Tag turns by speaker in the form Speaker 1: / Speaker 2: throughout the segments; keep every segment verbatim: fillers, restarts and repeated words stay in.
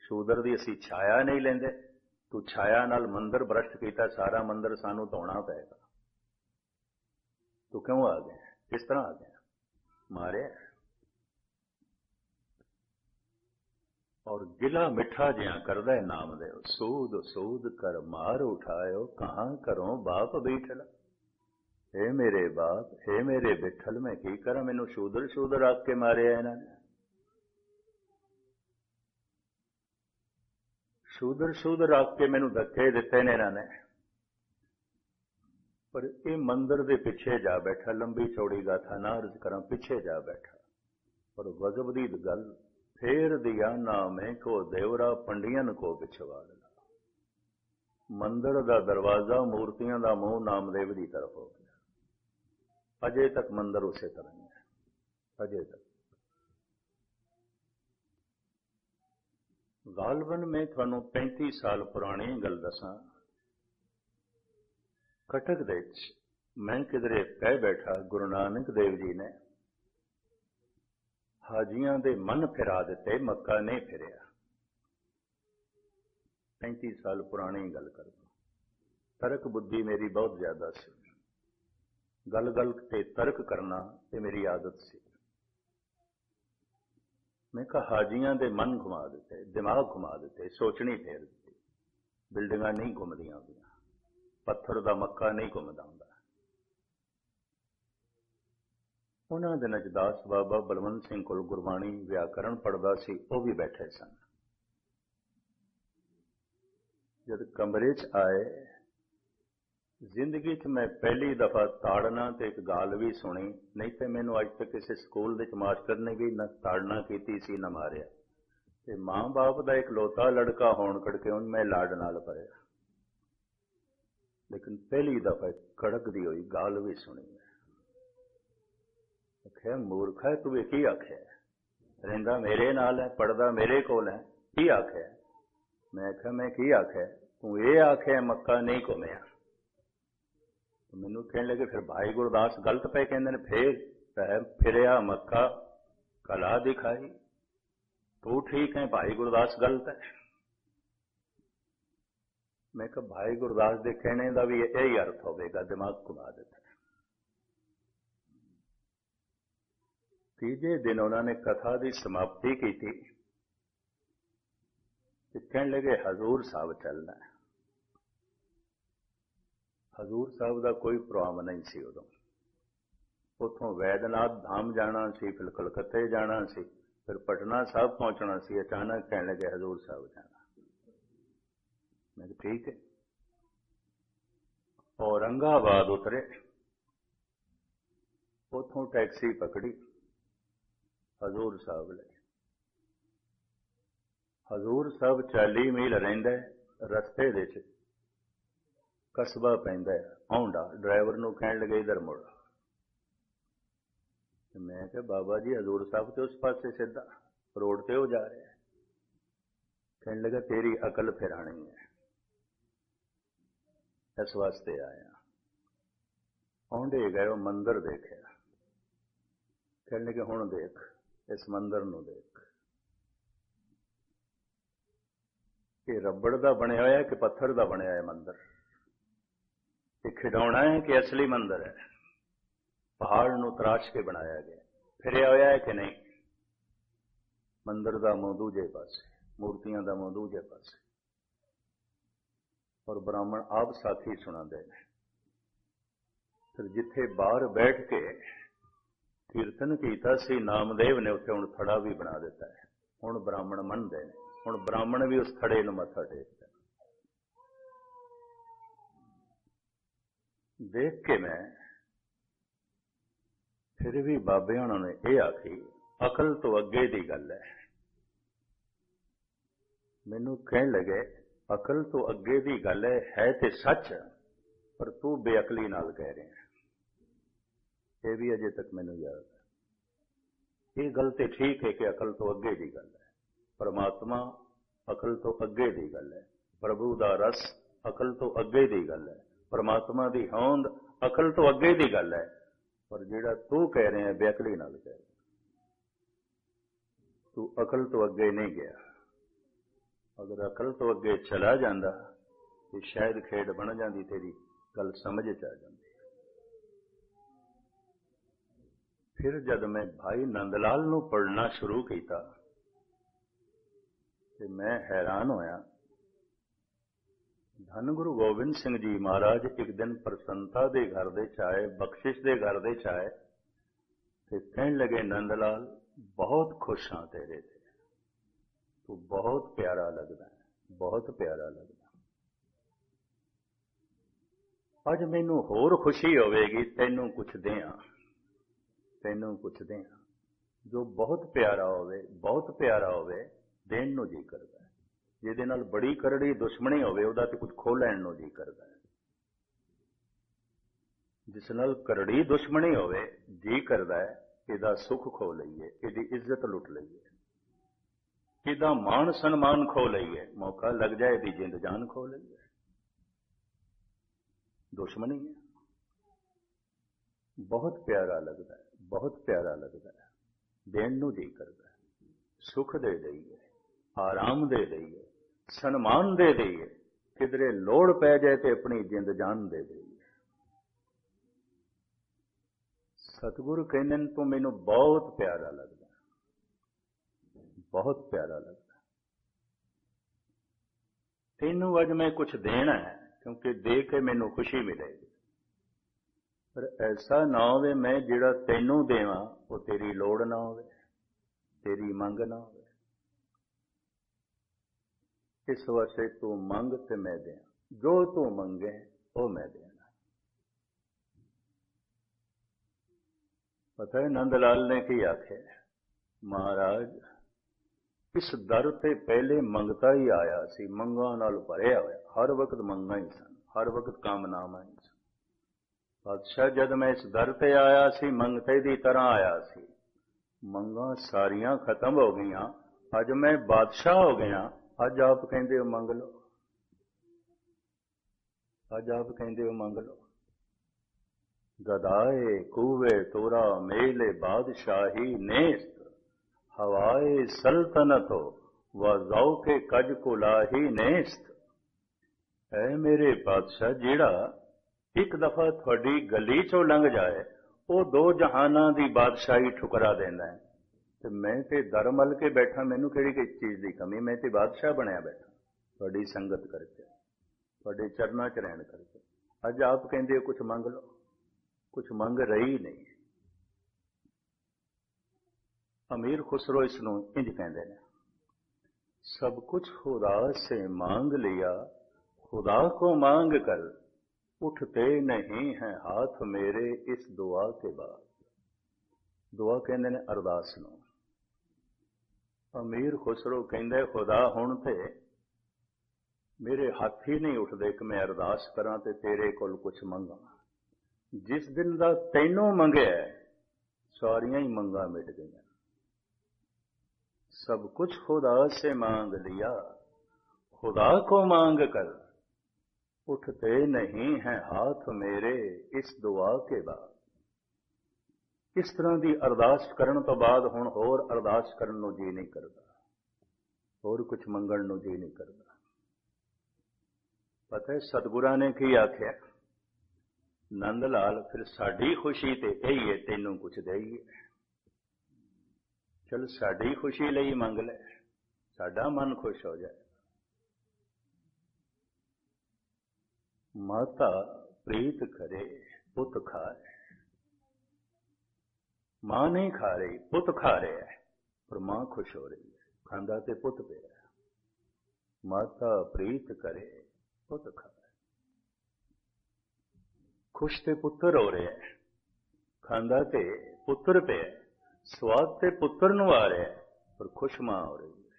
Speaker 1: शूदर दी असीं छाया नहीं लेंदे, तू छाया नाल मंदिर भ्रष्ट कीता, सारा मंदिर सानू धोना पेगा। तू क्यों आ गया, किस तरह आ गया? मारे। और गिला मिठा जिया करदा है नाम दे, सूद सूद कर मार उठायो, कहां करो बाप बीठला। हे मेरे बाप, हे मेरे बिठल, मैं की करा, मैनू शूदर शूदर आख के मारे इन्होंने। शूदर शूदर आख के मैनू धक्के दिते ने इन्होंने। पर ये मंदिर दे पिछे जा बैठा, लंबी चौड़ी गाथा ना अर्ज करा, पिछे जा बैठा। पर गजब दी गल, फेर दिया नामे को देवरा पंडियन को पिछवाड़ ला। मंदिर दा दरवाजा, मूर्तियां दा मुंह नामदेव की तरफ हो गया। अजे तक मंदिर उसे तरह ही है, अजे तक। गालबन में थानू पैंती साल पुरानी गल दसा, कटक दे मैं किधरे कह बैठा, गुरु नानक देव जी ने हाजियां दे मन फिरा दिते, मक्का नहीं फिरिया। पैंती साल पुरानी गल कर दो। तर्क बुद्धि मेरी बहुत ज्यादा सी, गल गल ते तर्क करना ते मेरी आदत सी। मैं कहा हाजियां दे मन घुमा दिते, दिमाग घुमा दिते, सोचनी फेर दी। बिल्डिंगां नहीं घुमदियां होंदियां, पत्थर दा मक्का नहीं घुमदा हुंदा। उन्हां दिनां च दास बाबा बलवंत सिंह कोल गुरबाणी व्याकरण पढ़दा सी, वो भी बैठे सन। जद कमरे च आए, जिंदगी च मैं पहली दफा ताड़ना ते एक गाल भी सुनी, नहीं तो मैनू अज तक किसी स्कूल दे मास्टर ने भी न ताड़ना कीती सी न मारिया। ते मां बाप दा एक लोता लड़का होण करके उन मैं लाड नाल पढ़िया, लेकिन पहली दफा कड़कदी हुई गाल भी सुनी। आख्या मूर्खा तू ये की आख्या, रहिंदा मेरे नाल है, पढ़दा मेरे कोल है, की आख्या? मैं आख्या मैं की आख्या, तू ये आख्या मक्का नहीं घुमिया। मैनू कहने लगे फिर भाई गुरदास गलत पे कहते हैं, फिर फिरिया मक्का कला दिखाई, तू ठीक है भाई गुरदास गलत है। मैं कहा भाई गुरदास के कहने का भी यही अर्थ होगा, दिमाग घुमा देता। तीजे दिन उन्होंने कथा की समाप्ति की थी, कहने लगे हजूर साहब चलना है। हजूर साहब का कोई प्रोग्राम नहीं सी उदों, उतों वैद्यनाथ धाम जाना सी, फिर कलकत्ते जाना सी, फिर पटना साहब पहुंचना सी। अचानक कहने लगे हजूर साहब जाना। मैं कहा ठीक है। औरंगाबाद उतरे, उतों टैक्सी पकड़ी, हजूर साहब ले। हजूर साहब चाली मील रहिंदा, रस्ते दे कस्बा पैंदा औंडा, ड्राइवर नूं कहण लगे इधर मुड़। मैं कहा बाबा जी हजूर साहब तो उस पासे सीधा रोड ते हो जा रहे हैं। कहने लगा तेरी अकल फिरानी है, इस वास्ते आया। औंडे गए, मंदिर देखा, कहने लगे हुण देख इस मंदिर नूं देख, ये रबड़ का बनया होया कि पत्थर का बनया है मंदिर, ये खिडौना है कि असली मंदिर है, पहाड़ नूं तराश के बनाया गया, फिरिया होया है कि नहीं। मंदिर का मुंह दूजे पासे, मूर्तियां का मुंह दूजे पासे। और ब्राह्मण आप साथी सुनाते हैं। फिर जिथे बाहर बैठ के कीर्तन किया सी नामदेव ने, उत्थे हुण थड़ा भी बना दिता है। हुण ब्राह्मण मनते हैं, हुण ब्राह्मण भी उस थड़े नूं मत्था टेकदा। देख के मैं फिर भी बाबे उन्होंने ये आखी अकल तो अगे की गल है। मैनू कहने लगे अकल तो अगे की गल है, है तो सच, पर तू बेअकली नाल कह रहे हैं। ये भी अजे तक मैनू याद है। ये गल तो ठीक है कि अकल तो अगे की गल है, परमात्मा अकल तो अगे की गल है, प्रभु का रस अकल तो अगे की गल है, परमात्मा की होंद अकल तो अगे की गल है। पर जिहड़ा तू कह रहे हैं बेअकली नाल कह रहे, तू अकल तो अगे नहीं गया। ਅਗਰ ਅਕਲ ਤੋਂ ਅੱਗੇ ਚਲਾ ਜਾਂਦਾ ਤੇ ਸ਼ਾਇਦ ਖੇਡ ਬਣ ਜਾਂਦੀ, ਤੇਰੀ ਗੱਲ ਸਮਝ ਚ ਆ ਜਾਂਦੀ। ਫਿਰ ਜਦ ਮੈਂ ਭਾਈ ਨੰਦ ਲਾਲ ਨੂੰ ਪੜ੍ਹਨਾ ਸ਼ੁਰੂ ਕੀਤਾ ਤੇ ਮੈਂ ਹੈਰਾਨ ਹੋਇਆ। ਧੰਨ ਗੁਰੂ ਗੋਬਿੰਦ ਸਿੰਘ ਜੀ ਮਹਾਰਾਜ ਇੱਕ ਦਿਨ ਪ੍ਰਸੰਨਤਾ ਦੇ ਘਰ ਦੇ ਚ ਆਏ, ਬਖਸ਼ਿਸ਼ ਦੇ ਘਰ ਦੇ ਚ ਆਏ ਤੇ ਕਹਿਣ ਲੱਗੇ, ਨੰਦ ਲਾਲ ਬਹੁਤ ਖੁਸ਼ ਹਾਂ ਤੇਰੇ ਤੇ, ਤੂੰ ਬਹੁਤ ਪਿਆਰਾ ਲੱਗਦਾ ਹੈ, ਬਹੁਤ ਪਿਆਰਾ ਲੱਗਦਾ। ਅੱਜ ਮੈਨੂੰ ਹੋਰ ਖੁਸ਼ੀ ਹੋਵੇਗੀ, ਤੈਨੂੰ ਕੁਛ ਦਿਆਂ, ਤੈਨੂੰ ਕੁਛ ਦਿਆਂ। ਜੋ ਬਹੁਤ ਪਿਆਰਾ ਹੋਵੇ, ਬਹੁਤ ਪਿਆਰਾ ਹੋਵੇ, ਦੇਣ ਨੂੰ ਜੀ ਕਰਦਾ ਹੈ। ਜਿਹਦੇ ਨਾਲ ਬੜੀ ਕਰੜੀ ਦੁਸ਼ਮਣੀ ਹੋਵੇ, ਉਹਦਾ ਤੇ ਕੁਝ ਖੋਹ ਲੈਣ ਨੂੰ ਜੀ ਕਰਦਾ ਹੈ। ਜਿਸ ਨਾਲ ਕਰੜੀ ਦੁਸ਼ਮਣੀ ਹੋਵੇ, ਜੀ ਕਰਦਾ ਹੈ ਇਹਦਾ ਸੁੱਖ ਖੋ ਲਈਏ, ਇਹਦੀ ਇੱਜ਼ਤ ਲੁੱਟ ਲਈਏ, ਇਹਦਾ ਮਾਣ ਸਨਮਾਨ ਖੋ ਲਈਏ, ਮੌਕਾ ਲੱਗ ਜਾਏ ਇਹਦੀ ਜਿੰਦ ਜਾਨ ਖੋ ਲਈਏ। ਦੁਸ਼ਮਣੀ ਹੈ। ਬਹੁਤ ਪਿਆਰਾ ਲੱਗਦਾ ਹੈ, ਬਹੁਤ ਪਿਆਰਾ ਲੱਗਦਾ ਹੈ, ਦੇਣ ਨੂੰ ਜੀ ਕਰਦਾ ਹੈ। ਸੁੱਖ ਦੇ ਦਈਏ, ਆਰਾਮ ਦੇ ਦਈਏ, ਸਨਮਾਨ ਦੇ ਦਈਏ, ਕਿਧਰੇ ਲੋੜ ਪੈ ਜਾਏ ਤੇ ਆਪਣੀ ਜਿੰਦ ਜਾਨ ਦੇ ਦਈਏ। ਸਤਿਗੁਰੂ ਕਹਿੰਦੇ ਨੇ, ਤੂੰ ਮੈਨੂੰ ਬਹੁਤ ਪਿਆਰਾ ਲੱਗਦਾ, ਬਹੁਤ ਪਿਆਰਾ ਲੱਗਦਾ। ਤੈਨੂੰ ਅੱਜ ਮੈਂ ਕੁਛ ਦੇਣਾ ਹੈ, ਕਿਉਂਕਿ ਦੇ ਕੇ ਮੈਨੂੰ ਖੁਸ਼ੀ ਮਿਲੇਗੀ। ਪਰ ਐਸਾ ਨਾ ਹੋਵੇ ਮੈਂ ਜਿਹੜਾ ਤੈਨੂੰ ਦੇਵਾਂ ਉਹ ਤੇਰੀ ਲੋੜ ਨਾ ਹੋਵੇ, ਤੇਰੀ ਮੰਗ ਨਾ ਹੋਵੇ। ਇਸ ਵਾਸਤੇ ਤੂੰ ਮੰਗ ਤੇ ਮੈਂ ਦਿਆਂ, ਜੋ ਤੂੰ ਮੰਗੇ ਉਹ ਮੈਂ ਦੇਣਾ। ਪਤਾ ਹੈ ਨੰਦ ਲਾਲ ਨੇ ਕੀ ਆਖਿਆ? ਮਹਾਰਾਜ, ਇਸ ਦਰ ਤੇ ਪਹਿਲੇ ਮੰਗਤਾ ਹੀ ਆਇਆ ਸੀ, ਮੰਗਾਂ ਨਾਲ ਭਰਿਆ ਹੋਇਆ, ਹਰ ਵਕਤ ਮੰਗਾਂ ਹੀ ਸਨ, ਹਰ ਵਕਤ ਕਾਮਨਾਵਾਂ ਹੀ ਸਨ। ਬਾਦਸ਼ਾਹ, ਜਦ ਮੈਂ ਇਸ ਦਰ ਤੇ ਆਇਆ ਸੀ, ਮੰਗਤੇ ਦੀ ਤਰ੍ਹਾਂ ਆਇਆ ਸੀ, ਮੰਗਾਂ ਸਾਰੀਆਂ ਖਤਮ ਹੋ ਗਈਆਂ, ਅੱਜ ਮੈਂ ਬਾਦਸ਼ਾਹ ਹੋ ਗਿਆ। ਅੱਜ ਆਪ ਕਹਿੰਦੇ ਹੋ ਮੰਗ ਲਓ, ਅੱਜ ਆਪ ਕਹਿੰਦੇ ਹੋ ਮੰਗ ਲਓ। ਗਦਾਏ ਕੂਵੇ ਤੋਰਾ ਮੇਲੇ ਬਾਦਸ਼ਾਹੀ ਨੇਸਤ, ਹਵਾਏ ਸਲਤਨਤ ਹੋ व ਜ਼ੌਕੇ ਕਜ ਕੁਲਾਹੀ ਨੇਸਤ। ਐ ਮੇਰੇ ਬਾਦਸ਼ਾਹ, ਜਿਹੜਾ ਇੱਕ ਦਫਾ ਤੁਹਾਡੀ ਗਲੀ ਚੋਂ ਲੰਘ ਜਾਏ, ਉਹ ਦੋ ਜਹਾਨਾਂ ਦੀ ਬਾਦਸ਼ਾਹੀ ਠੁਕਰਾ ਦਿੰਦਾ ਹੈ। ਤੇ ਮੈਂ ਤੇ ਦਰ ਮਲ ਕੇ ਬੈਠਾ, ਮੈਨੂੰ ਕਿਹੜੀ ਕਿਸ ਚੀਜ਼ ਦੀ ਕਮੀ? ਮੈਂ ਤੇ ਬਾਦਸ਼ਾਹ ਬਣਿਆ ਬੈਠਾ ਤੁਹਾਡੀ ਸੰਗਤ ਕਰਕੇ, ਤੁਹਾਡੇ ਚਰਨਾਂ ਚ ਰਹਿਣ ਕਰਕੇ। ਅੱਜ ਆਪ ਕਹਿੰਦੇ ਕੁਛ ਮੰਗ ਲਓ, ਕੁਛ ਮੰਗ ਰਹੀ ਨਹੀਂ। ਅਮੀਰ ਖੁਸਰੋ ਇਸ ਨੂੰ ਇੰਜ ਕਹਿੰਦੇ ਨੇ, सब कुछ खुदा से मांग लिया, खुदा को मांग कर उठते नहीं हैं हाथ मेरे इस दुआ के बाद। दुआ कहते ने अरदास नूं। अमीर खुसरो कहंदे, खुदा हुण ते मेरे हथ ही नहीं उठदे कि मैं अरदास करां ते तेरे कोल कुछ मंगां। जिस दिन दा तैनूं मंगिया सारियां ही मंगां मिट गईयां। सब कुछ खुदा से मांग लिया, खुदा को मांग कर उठते नहीं हैं हाथ मेरे इस दुआ के बाद। इस तरह की अरदास करन तो बाद हुण होर अरदास करन नूं जी नहीं करता, होर कुछ मंगण नूं जी नहीं करता। पता है सतगुरां ने की आख्या? नंद लाल, फिर साडी खुशी ते यही है, तैनूं कुछ देईए। चल साडी खुशी लई मंग ले, साडा मन खुश हो जाए। माता प्रीत करे पुत खाए। मां नहीं खा रही, पुत खा रहा है, पर मां खुश हो रही है, खांदा ते पुत पे है। माता प्रीत करे पुत खाए। खुश ते पुत्र हो रहे हैं, खांदा ते पुत्र पे है, स्वाद ते पुत्र नूं आ रहा है, पर खुश मां हो रही है।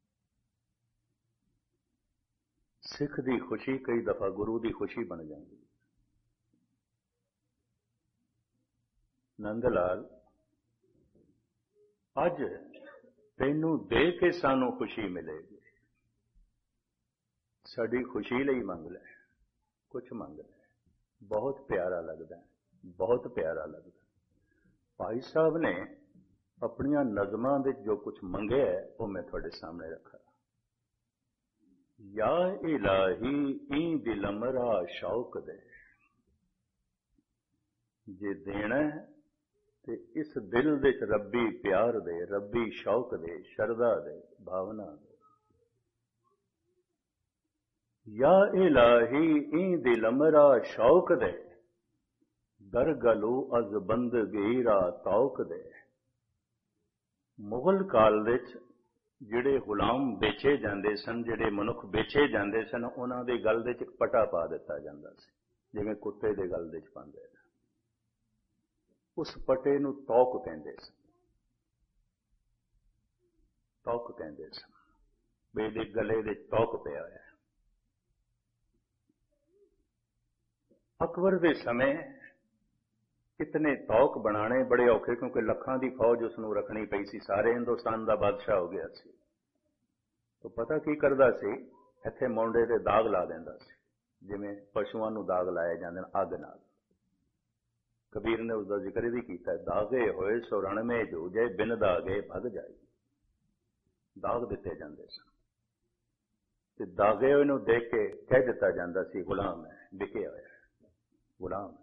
Speaker 1: सिख दी खुशी कई दफा गुरु दी खुशी बन जाती है। नंद लाल, अज तैनूं दे के सानू खुशी मिलेगी। साडी खुशी लई मंग ले, कुछ मंग ले। बहुत प्यारा लगता है, बहुत प्यारा लगता है। भाई साहब ने अपनियां नज़मां विच जो कुछ मंगिया है वो मैं तुहाडे सामने रखा। या इलाही ई दिलमरा शौक दे, जे देना है ते इस दिल दे च रब्बी प्यार दे, रब्बी शौक दे, शरदा दे, भावना दे। या इलाही ई दिलमरा शौक दे, दरगलू अज बंद गीरा तौक दे। मुगल काल दे ਜਿਹੜੇ ਗੁਲਾਮ ਵੇਚੇ ਜਾਂਦੇ ਸਨ, ਜਿਹੜੇ ਮਨੁੱਖ ਵੇਚੇ ਜਾਂਦੇ ਸਨ, ਉਹਨਾਂ ਦੇ ਗਲ ਦੇ ਚ ਇੱਕ ਪਟਾ ਪਾ ਦਿੱਤਾ ਜਾਂਦਾ ਸੀ, ਜਿਵੇਂ ਕੁੱਤੇ ਦੇ ਗਲ ਦੇ ਚ ਪਾਉਂਦੇ ਨੇ। ਉਸ ਪਟੇ ਨੂੰ ਤੌਕ ਕਹਿੰਦੇ ਸਨ, ਤੌਕ ਕਹਿੰਦੇ ਸਨ, ਵੀ ਇਹਦੇ ਗਲੇ ਦੇ ਤੌਕ ਪਿਆ ਹੋਇਆ। ਅਕਬਰ ਦੇ ਸਮੇਂ ਇਤਨੇ ਤੌਕ ਬਣਾਣੇ ਬੜੇ ਔਖੇ, ਕਿਉਂਕਿ ਲੱਖਾਂ ਦੀ ਫੌਜ ਉਸ ਨੂੰ ਰੱਖਣੀ ਪਈ ਸੀ, ਸਾਰੇ ਹਿੰਦੁਸਤਾਨ ਦਾ ਬਾਦਸ਼ਾਹ ਹੋ ਗਿਆ ਸੀ। ਤਾਂ ਪਤਾ ਕੀ ਕਰਦਾ ਸੀ, ਇੱਥੇ ਮੋਢੇ ਤੇ ਦਾਗ ਲਾ ਦਿੰਦਾ ਸੀ, ਜਿਵੇਂ ਪਸ਼ੂਆਂ ਨੂੰ ਦਾਗ ਲਾਏ ਜਾਂਦੇ ਨੇ ਅੱਗ ਨਾਲ। ਕਬੀਰ ਨੇ ਉਸ ਦਾ ਜ਼ਿਕਰ ਵੀ ਕੀਤਾ, ਦਾਗੇ ਹੋਏ ਸੋ ਰਣ ਮੇ ਜੂਝੇ, ਬਿਨ ਦਾਗੇ ਭਗ ਜਾਈ। ਦਾਗ ਦਿੱਤੇ ਜਾਂਦੇ ਸਨ ਤੇ ਦਾਗੇ ਹੋਏ ਨੂੰ ਦੇਖ ਕੇ ਕਹਿ ਦਿੱਤਾ ਜਾਂਦਾ ਸੀ, ਗੁਲਾਮ ਹੈ, ਵਿਕਿਆ ਹੋਇਆ, ਗੁਲਾਮ ਹੈ।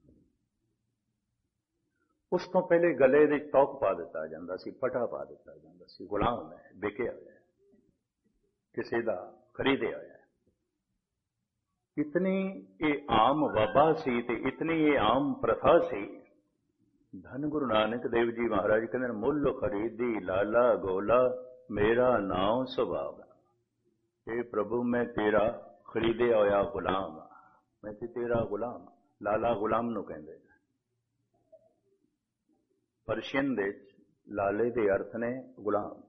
Speaker 1: ਉਸ ਤੋਂ ਪਹਿਲੇ ਗਲੇ ਦੇ ਤੌਕ ਪਾ ਦਿੱਤਾ ਜਾਂਦਾ ਸੀ, ਪਟਾ ਪਾ ਦਿੱਤਾ ਜਾਂਦਾ ਸੀ, ਗੁਲਾਮ ਹੈ, ਵਿਕਿਆ ਹੋਇਆ, ਕਿਸੇ ਦਾ ਖਰੀਦਿਆ ਹੋਇਆ। ਇਤਨੀ ਇਹ ਆਮ ਵਬਾ ਸੀ ਤੇ ਇਤਨੀ ਇਹ ਆਮ ਪ੍ਰਥਾ ਸੀ। ਧੰਨ ਗੁਰੂ ਨਾਨਕ ਦੇਵ ਜੀ ਮਹਾਰਾਜ ਕਹਿੰਦੇ, ਮੁੱਲ ਖਰੀਦੀ ਲਾਲਾ ਗੋਲਾ, ਮੇਰਾ ਨਾਮ ਸੁਭਾਵਾ। ਇਹ ਪ੍ਰਭੂ ਮੈਂ ਤੇਰਾ ਖਰੀਦਿਆ ਹੋਇਆ ਗੁਲਾਮ ਹਾਂ, ਮੈਂ ਤੇ ਤੇਰਾ ਗੁਲਾਮ। ਲਾਲਾ ਗੁਲਾਮ ਨੂੰ ਕਹਿੰਦੇ। ਪਰਸ਼ੀਅਨ ਦੇ ਲਾਲੇ ਦੇ ਅਰਥ ਨੇ ਗੁਲਾਮ।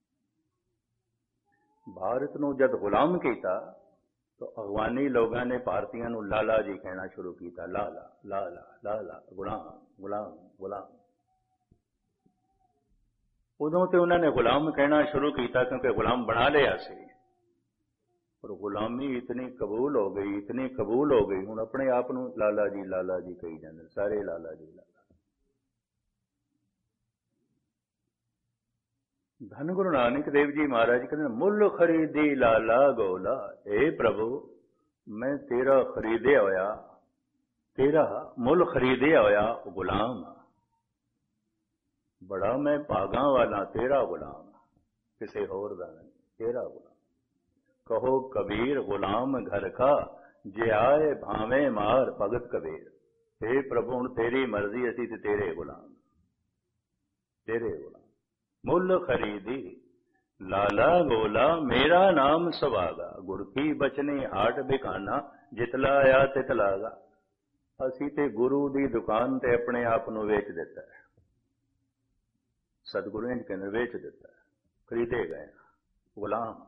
Speaker 1: ਭਾਰਤ ਨੂੰ ਜਦ ਗੁਲਾਮ ਕੀਤਾ ਤਾਂ ਅਫਗਾਨੀ ਲੋਕਾਂ ਨੇ ਭਾਰਤੀਆਂ ਨੂੰ ਲਾਲਾ ਜੀ ਕਹਿਣਾ ਸ਼ੁਰੂ ਕੀਤਾ, ਲਾਲਾ ਲਾਲਾ ਲਾਲਾ, ਗੁਲਾਮ ਗੁਲਾਮ ਗੁਲਾਮ। ਉਦੋਂ ਤੇ ਉਹਨਾਂ ਨੇ ਗੁਲਾਮ ਕਹਿਣਾ ਸ਼ੁਰੂ ਕੀਤਾ ਕਿਉਂਕਿ ਗੁਲਾਮ ਬਣਾ ਲਿਆ ਸੀ, ਪਰ ਗੁਲਾਮੀ ਇਤਨੀ ਕਬੂਲ ਹੋ ਗਈ, ਇਤਨੀ ਕਬੂਲ ਹੋ ਗਈ, ਹੁਣ ਆਪਣੇ ਆਪ ਨੂੰ ਲਾਲਾ ਜੀ ਲਾਲਾ ਜੀ ਕਹੀ ਜਾਂਦੇ, ਸਾਰੇ ਲਾਲਾ ਜੀ ਲਾਲਾ। ਧੰਨ ਗੁਰੂ ਨਾਨਕ ਦੇਵ ਜੀ ਮਹਾਰਾਜ ਕਹਿੰਦੇ, ਮੁੱਲ ਖਰੀਦੀ ਲਾਲਾ ਗੋਲਾ। ਏ ਪ੍ਰਭੂ ਮੈਂ ਤੇਰਾ ਖਰੀਦਿਆ ਹੋਇਆ, ਤੇਰਾ ਮੁੱਲ ਖਰੀਦਿਆ ਹੋਇਆ ਗੁਲਾਮ। ਬੜਾ ਮੈਂ ਭਾਗਾਂ ਵਾਲਾ ਤੇਰਾ ਗੁਲਾਮ, ਕਿਸੇ ਹੋਰ ਦਾ ਨਹੀਂ, ਤੇਰਾ ਗੁਲਾਮ। ਕਹੋ ਕਬੀਰ ਗੁਲਾਮ ਘਰ ਕਾ, ਜੇ ਆਏ ਭਾਵੇਂ ਮਾਰ ਭਗਤ ਕਬੀਰ। ਏ ਪ੍ਰਭੂ ਹੁਣ ਤੇਰੀ ਮਰਜ਼ੀ, ਅਸੀਂ ਤੇ ਤੇਰੇ ਗੁਲਾਮ, ਤੇਰੇ ਗੁਲਾਮ। ਮੁੱਲ ਖਰੀਦੀ ਲਾਲਾ ਗੋਲਾ, ਮੇਰਾ ਨਾਮ ਸੁਭਾਗਾ। ਗੁਰ ਕੀ ਬਚਨੀ ਹਾਟ ਬਿਕਾਨਾ, ਜਿਤ ਲਾਇਆ ਤਿਤ ਲਾਗਾ। ਅਸੀਂ ਤੇ ਗੁਰੂ ਦੀ ਦੁਕਾਨ ਤੇ ਆਪਣੇ ਆਪ ਨੂੰ ਵੇਚ ਦਿੱਤਾ ਹੈ। ਸਤਿਗੁਰੂ ਨੇ ਕਹਿੰਦੇ ਵੇਚ ਦਿੱਤਾ, ਖਰੀਦੇ ਗਏ ਗੁਲਾਮ।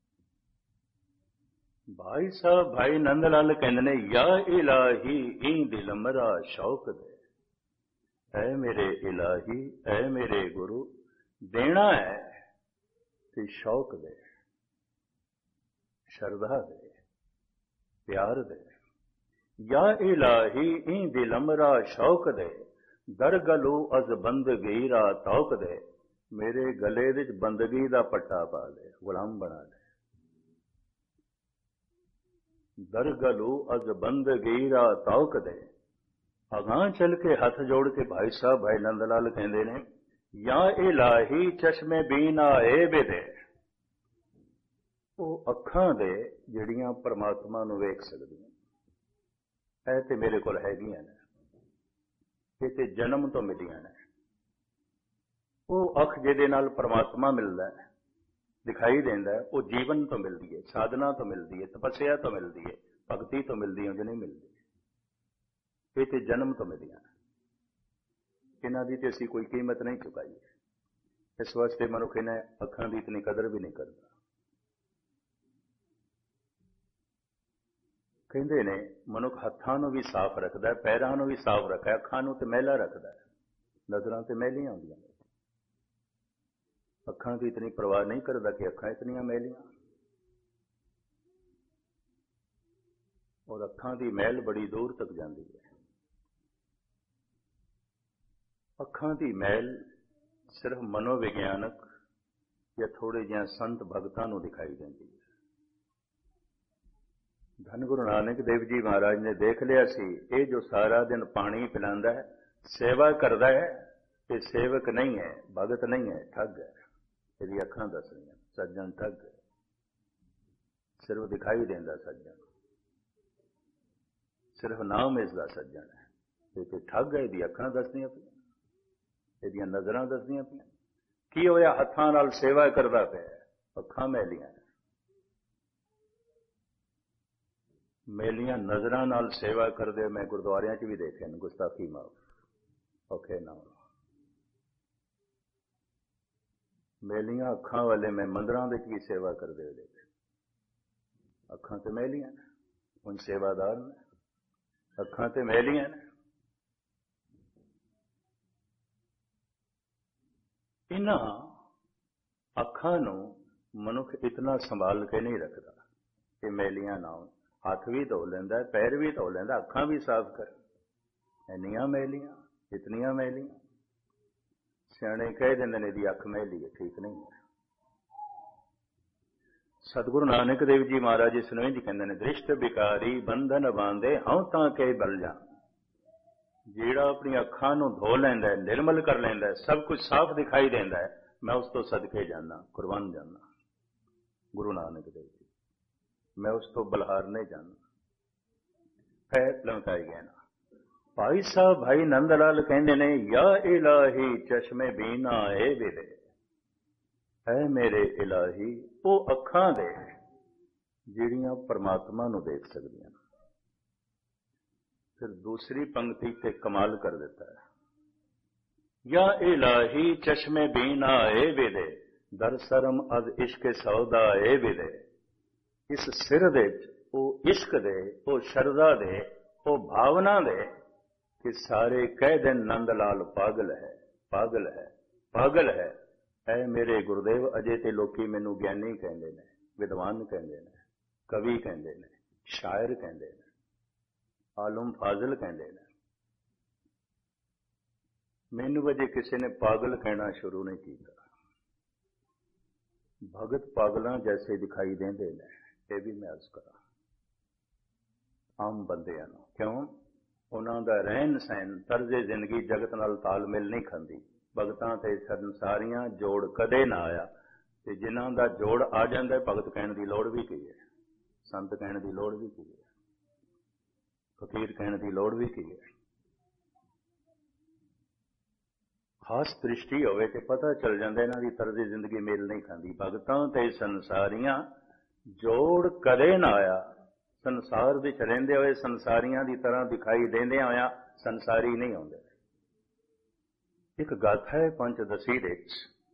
Speaker 1: ਭਾਈ ਸਾਹਿਬ ਭਾਈ ਨੰਦ ਲਾਲ ਕਹਿੰਦੇ ਨੇ, ਯਾ ਇਲਾਹੀ ਈ ਦਿਲ ਮਰਾ ਸ਼ੌਕ ਦੇ। ਐ ਮੇਰੇ ਇਲਾਹੀ, ਐ ਮੇਰੇ ਗੁਰੂ, ਦੇਣਾ ਹੈ ਤੇ ਸ਼ੌਕ ਦੇ, ਸ਼ਰਧਾ ਦੇ, ਪਿਆਰ ਦੇ। ਯਾ ਇਲਾਹੀ ਈ ਦਿਲ ਮਰਾ ਸ਼ੌਕ ਦੇ, ਦਰਗਲੂ ਅਜ਼ ਬੰਦਗੀ ਰਾ ਤੌਕ ਦੇ। ਮੇਰੇ ਗਲੇ ਵਿੱਚ ਬੰਦਗੀ ਦਾ ਪੱਟਾ ਪਾ ਦੇ, ਗੁਲਾਮ ਬਣਾ ਦੇ। ਦਰਗਲੂ ਅਜ਼ ਬੰਦਗੀ ਰਾ ਤੌਕ ਦੇ। ਅਗਾਂਹ ਚੱਲ ਕੇ ਹੱਥ ਜੋੜ ਕੇ ਭਾਈ ਸਾਹਿਬ ਭਾਈ ਨੰਦ ਲਾਲ ਕਹਿੰਦੇ ਨੇ, ਯਾ ਇਲਾਹੀ ਚਸ਼ਮੇ ਬੀਨਾ ਏ ਬਿਦੇ। ਉਹ ਅੱਖਾਂ ਦੇ ਜਿਹੜੀਆਂ ਪਰਮਾਤਮਾ ਨੂੰ ਵੇਖ ਸਕਦੀਆਂ, ਇਹ ਤੇ ਮੇਰੇ ਕੋਲ ਹੈਗੀਆਂ ਨੇ, ਇਹ ਤੇ ਜਨਮ ਤੋਂ ਮਿਲੀਆਂ ਨੇ। ਉਹ ਅੱਖ ਜਿਹਦੇ ਨਾਲ ਪਰਮਾਤਮਾ ਮਿਲਦਾ ਹੈ, ਦਿਖਾਈ ਦਿੰਦਾ ਹੈ, ਉਹ ਜੀਵਨ ਤੋਂ ਮਿਲਦੀ ਹੈ, ਸਾਧਨਾ ਤੋਂ ਮਿਲਦੀ ਹੈ, ਤਪੱਸਿਆ ਤੋਂ ਮਿਲਦੀ ਹੈ, ਭਗਤੀ ਤੋਂ ਮਿਲਦੀ ਹੈ, ਉਹ ਨਹੀਂ ਮਿਲਦੀ। ਇਹ ਤੇ ਜਨਮ ਤੋਂ ਮਿਲੀਆਂ ਨੇ, ਇਹਨਾਂ ਦੀ ਤੇ ਅਸੀਂ ਕੋਈ ਕੀਮਤ ਨਹੀਂ ਚੁਕਾਈ। ਇਸ ਵਾਸਤੇ ਮਨੁੱਖ ਇਹਨਾਂ ਅੱਖਾਂ ਦੀ ਇਤਨੀ ਕਦਰ ਵੀ ਨਹੀਂ ਕਰਦਾ। ਕਹਿੰਦੇ ਨੇ ਮਨੁੱਖ ਹੱਥਾਂ ਨੂੰ ਵੀ ਸਾਫ਼ ਰੱਖਦਾ, ਪੈਰਾਂ ਨੂੰ ਵੀ ਸਾਫ਼ ਰੱਖਦਾ, ਅੱਖਾਂ ਨੂੰ ਤੇ ਮੈਲਾ ਰੱਖਦਾ, ਨਜ਼ਰਾਂ ਤੇ ਮੈਲੀਆਂ ਹੁੰਦੀਆਂ ਨੇ। ਅੱਖਾਂ ਦੀ ਇਤਨੀ ਪਰਵਾਹ ਨਹੀਂ ਕਰਦਾ ਕਿ ਅੱਖਾਂ ਇਤਨੀਆਂ ਮੈਲੀਆਂ। ਔਰ ਅੱਖਾਂ ਦੀ ਮੈਲ ਬੜੀ ਦੂਰ ਤੱਕ ਜਾਂਦੀ ਹੈ। ਅੱਖਾਂ ਦੀ ਮੈਲ ਸਿਰਫ ਮਨੋਵਿਗਿਆਨਕ ਜਾਂ ਥੋੜੇ ਜਿਹੇ ਸੰਤ ਭਗਤਾਂ ਨੂੰ ਦਿਖਾਈ ਦਿੰਦੀ ਹੈ। ਧੰਨ ਗੁਰੂ ਨਾਨਕ ਦੇਵ ਜੀ ਮਹਾਰਾਜ ਨੇ ਦੇਖ ਲਿਆ ਸੀ ਇਹ ਜੋ ਸਾਰਾ ਦਿਨ ਪਾਣੀ ਪਿਲਾਉਂਦਾ ਹੈ, ਸੇਵਾ ਕਰਦਾ ਹੈ, ਇਹ ਸੇਵਕ ਨਹੀਂ ਹੈ, ਭਗਤ ਨਹੀਂ ਹੈ, ਠੱਗ ਹੈ। ਇਹਦੀ ਅੱਖਾਂ ਦੱਸਣੀਆਂ ਸੱਜਣ ਠੱਗ ਹੈ। ਸਿਰਫ ਦਿਖਾਈ ਦਿੰਦਾ ਸੱਜਣ, ਸਿਰਫ ਨਾਮ ਇਸ ਦਾ ਸੱਜਣ ਹੈ, ਇਹ ਠੱਗ ਹੈ। ਇਹਦੀ ਅੱਖਾਂ ਦੱਸਦੀਆਂ ਪਈਆਂ, ਇਹਦੀਆਂ ਨਜ਼ਰਾਂ ਦੱਸਦੀਆਂ ਪਈਆਂ। ਕੀ ਹੋਇਆ? ਹੱਥਾਂ ਨਾਲ ਸੇਵਾ ਕਰਦਾ ਪਿਆ, ਅੱਖਾਂ ਮੈਲੀਆਂ, ਮੇਲੀਆਂ ਨਜ਼ਰਾਂ ਨਾਲ ਸੇਵਾ ਕਰਦੇ। ਮੈਂ ਗੁਰਦੁਆਰਿਆਂ 'ਚ ਵੀ ਦੇਖਿਆ ਨੇ, ਗੁਸਤਾਖੀ ਮਾਫ ਔਖੇ ਨਾ ਮੇਲੀਆਂ ਅੱਖਾਂ ਵਾਲੇ ਮੈਂ ਮੰਦਰਾਂ ਵਿੱਚ ਵੀ ਸੇਵਾ ਕਰਦੇ ਹੋਏ ਦੇਖੇ। ਅੱਖਾਂ ਤੇ ਮੈਲੀਆਂ ਨੇ, ਹੁਣ ਸੇਵਾਦਾਰ ਨੇ, ਅੱਖਾਂ ਤੇ ਮੈਲੀਆਂ ਨੇ। ਇਹਨਾਂ ਅੱਖਾਂ ਨੂੰ ਮਨੁੱਖ ਇਤਨਾ ਸੰਭਾਲ ਕੇ ਨਹੀਂ ਰੱਖਦਾ ਕਿ ਮੈਲੀਆਂ ਨਾ ਹੋਣ। ਹੱਥ ਵੀ ਧੋ ਲੈਂਦਾ, ਪੈਰ ਵੀ ਧੋ ਲੈਂਦਾ, ਅੱਖਾਂ ਵੀ ਸਾਫ਼ ਕਰ। ਇੰਨੀਆਂ ਮੈਲੀਆਂ, ਇਤਨੀਆਂ ਮੈਲੀਆਂ। ਸਿਆਣੇ ਕਹਿ ਦਿੰਦੇ ਨੇ ਇਹਦੀ ਅੱਖ ਮੈਲੀ ਹੈ, ਠੀਕ ਨਹੀਂ ਹੈ। ਸਤਿਗੁਰੂ ਨਾਨਕ ਦੇਵ ਜੀ ਮਹਾਰਾਜ ਇਸ ਨੂੰ ਇੰਝ ਕਹਿੰਦੇ ਨੇ, ਦ੍ਰਿਸ਼ਟ ਵਿਕਾਰੀ ਬੰਧਨ ਬਾਂਧੇ ਹਉ ਤਾਂ ਕੇ ਬਲ ਜਾ। ਜਿਹੜਾ ਆਪਣੀਆਂ ਅੱਖਾਂ ਨੂੰ ਧੋ ਲੈਂਦਾ, ਨਿਰਮਲ ਕਰ ਲੈਂਦਾ, ਸਭ ਕੁਝ ਸਾਫ਼ ਦਿਖਾਈ ਦਿੰਦਾ ਹੈ, ਮੈਂ ਉਸ ਤੋਂ ਸਦਕੇ ਜਾਂਦਾ, ਕੁਰਬਾਨ ਜਾਂਦਾ। ਗੁਰੂ ਨਾਨਕ ਦੇਵ ਜੀ, ਮੈਂ ਉਸ ਤੋਂ ਬਲਹਾਰ ਨਹੀਂ ਜਾਂਦਾ। ਹੈ ਲਮਕਾਈ ਗਿਆ ਨਾ। ਭਾਈ ਸਾਹਿਬ ਭਾਈ ਨੰਦ ਲਾਲ ਕਹਿੰਦੇ ਨੇ, ਯਾ ਇਲਾਹੀ ਚਸ਼ਮੇ ਬੀਨਾ ਏ ਵਿਦੇ, ਐ ਮੇਰੇ ਇਲਾਹੀ ਉਹ ਅੱਖਾਂ ਦੇ ਜਿਹੜੀਆਂ ਪਰਮਾਤਮਾ ਨੂੰ ਦੇਖ ਸਕਦੀਆਂ। ਫਿਰ ਦੂਸਰੀ ਪੰਕਤੀ ਤੇ ਕਮਾਲ ਕਰ ਦਿੱਤਾ ਹੈ, ਯਾ ਇਲਾਹੀ ਚਸ਼ਮੇ ਬੀਨਾ ਏ ਵਿਦੇ, ਦਰ ਸਰਮ ਅਦ ਇਸ਼ਕ ਸੌਦਾ ਏ ਵਿਦੇ। ਇਸ ਸਿਰ ਦੇ ਵਿੱਚ ਉਹ ਇਸ਼ਕ ਦੇ, ਉਹ ਸ਼ਰਧਾ ਦੇ, ਉਹ ਭਾਵਨਾ ਦੇ ਕਿ ਸਾਰੇ ਕਹਿ ਦੇਣ ਨੰਦ ਲਾਲ ਪਾਗਲ ਹੈ, ਪਾਗਲ ਹੈ, ਪਾਗਲ ਹੈ। ਐ ਮੇਰੇ ਗੁਰਦੇਵ, ਅਜੇ ਤੇ ਲੋਕੀ ਮੈਨੂੰ ਗਿਆਨੀ ਕਹਿੰਦੇ ਨੇ, ਵਿਦਵਾਨ ਕਹਿੰਦੇ ਨੇ, ਕਵੀ ਕਹਿੰਦੇ ਨੇ, ਸ਼ਾਇਰ ਕਹਿੰਦੇ ਨੇ, ਆਲਮ ਫਾਜ਼ਲ ਕਹਿੰਦੇ ਨੇ। ਮੈਨੂੰ ਅਜੇ ਕਿਸੇ ਨੇ ਪਾਗਲ ਕਹਿਣਾ ਸ਼ੁਰੂ ਨਹੀਂ ਕੀਤਾ। ਭਗਤ ਪਾਗਲਾਂ ਜੈਸੇ ਦਿਖਾਈ ਦਿੰਦੇ ਨੇ, ਇਹ ਵੀ ਮੈਂ ਅਰਜ਼ ਕਰਾਂ ਆਮ ਬੰਦਿਆਂ ਨੂੰ। ਕਿਉਂ? ਉਹਨਾਂ ਦਾ ਰਹਿਣ ਸਹਿਣ, ਤਰਜ਼ੇ ਜ਼ਿੰਦਗੀ ਜਗਤ ਨਾਲ ਤਾਲਮੇਲ ਨਹੀਂ ਖਾਂਦੀ। ਭਗਤਾਂ ਤੇ ਸੰਸਾਰੀਆਂ ਜੋੜ ਕਦੇ ਨਾ ਆਇਆ, ਤੇ ਜਿਨ੍ਹਾਂ ਦਾ ਜੋੜ ਆ ਜਾਂਦਾ, ਭਗਤ ਕਹਿਣ ਦੀ ਲੋੜ ਵੀ ਕੀ ਹੈ, ਸੰਤ ਕਹਿਣ ਦੀ ਲੋੜ ਵੀ ਕੀ ਹੈ, ਫਕੀਰ ਕਹਿਣ ਦੀ ਲੋੜ ਵੀ ਕੀ ਹੈ। ਖਾਸ ਦ੍ਰਿਸ਼ਟੀ ਹੋਵੇ ਤੇ ਪਤਾ ਚੱਲ ਜਾਂਦਾ ਇਹਨਾਂ ਦੀ ਤਰਜ਼ੇ ਜ਼ਿੰਦਗੀ ਮੇਲ ਨਹੀਂ ਖਾਂਦੀ। ਭਗਤਾਂ ਤੇ ਸੰਸਾਰੀਆਂ ਜੋੜ ਕਦੇ ਨਾ ਆਇਆ। ਸੰਸਾਰ ਵਿੱਚ ਰਹਿੰਦੇ ਹੋਏ ਸੰਸਾਰੀਆਂ ਦੀ ਤਰ੍ਹਾਂ ਦਿਖਾਈ ਦਿੰਦਿਆਂ ਹੋਇਆਂ ਸੰਸਾਰੀ ਨਹੀਂ ਆਉਂਦੇ। ਇੱਕ ਗਾਥਾ ਹੈ ਪੰਚਦਸੀ ਦੇ ਵਿੱਚ,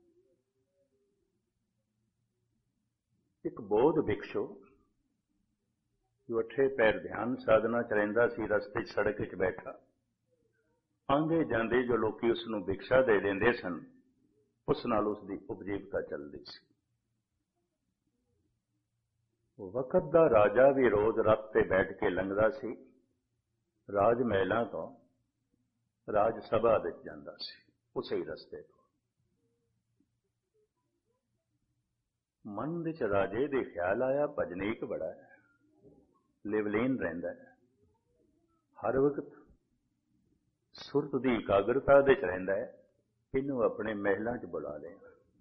Speaker 1: ਇੱਕ ਬੋਧ ਭਿਕਸ਼ੂ ਜੋ ਅੱਠੇ ਪੈਰ ਧਿਆਨ ਸਾਧਨਾ ਚ ਰਹਿੰਦਾ ਸੀ, ਰਸਤੇ ਚ ਸੜਕ ਵਿੱਚ ਬੈਠਾ, ਆਂਦੇ ਜਾਂਦੇ ਜੋ ਲੋਕੀ ਉਸ ਨੂੰ ਭਿਕਸ਼ਾ ਦੇ ਦਿੰਦੇ ਸਨ, ਉਸ ਨਾਲ ਉਸ ਦੀ ਉਪਜੀਵਕਾ ਚੱਲਦੀ ਸੀ। ਵਕਤ ਦਾ ਰਾਜਾ ਵੀ ਰੋਜ਼ ਰੱਥ ਤੇ ਬੈਠ ਕੇ ਲੰਘਦਾ ਸੀ, ਰਾਜ ਮਹਿਲਾਂ ਤੋਂ ਰਾਜ ਸਭਾ ਵਿੱਚ ਜਾਂਦਾ ਸੀ, ਉਸੇ ਹੀ ਰਸਤੇ ਤੋਂ। ਮਨ ਵਿੱਚ ਰਾਜੇ ਦੇ ਖਿਆਲ ਆਇਆ, ਭਜਨੀਕ ਬੜਾ ਹੈ, ਲਿਵਲੀਨ ਰਹਿੰਦਾ ਹੈ, ਹਰ ਵਕਤ ਸੁਰਤ ਦੀ ਇਕਾਗਰਤਾ ਦੇ ਚ ਰਹਿੰਦਾ ਹੈ, ਇਹਨੂੰ ਆਪਣੇ ਮਹਿਲਾਂ ਚ ਬੁਲਾ ਲਿਆ,